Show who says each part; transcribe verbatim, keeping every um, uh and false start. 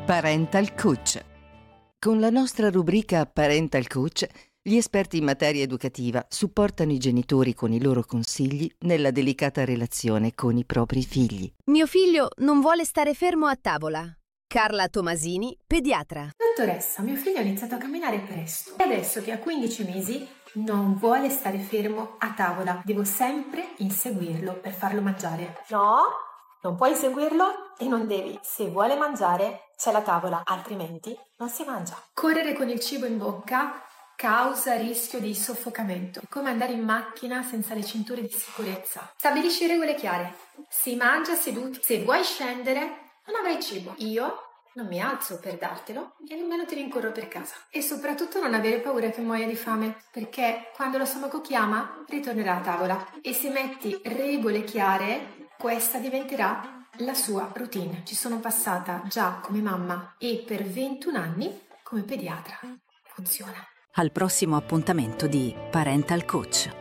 Speaker 1: Parental Coach. Con la nostra rubrica Parental Coach, gli esperti in materia educativa supportano i genitori con i loro consigli nella delicata relazione con i propri figli.
Speaker 2: Mio figlio non vuole stare fermo a tavola. Carla Tomasini, pediatra.
Speaker 3: Dottoressa, mio figlio ha iniziato a camminare presto e adesso che ha quindici mesi non vuole stare fermo a tavola. Devo sempre inseguirlo per farlo mangiare. No, non puoi inseguirlo e non devi. Se vuole mangiare c'è la tavola, altrimenti non si mangia. Correre con il cibo in bocca causa rischio di soffocamento. È come andare in macchina senza le cinture di sicurezza. Stabilisci regole chiare. Si mangia seduti. Se vuoi scendere, non avrai cibo. Io non mi alzo per dartelo e nemmeno ti rincorro per casa. E soprattutto non avere paura che muoia di fame, perché quando lo stomaco chiama, ritornerà a tavola. E se metti regole chiare, questa diventerà la sua routine. Ci sono passata già come mamma e per ventuno anni come pediatra. Funziona.
Speaker 4: Al prossimo appuntamento di Parental Coach.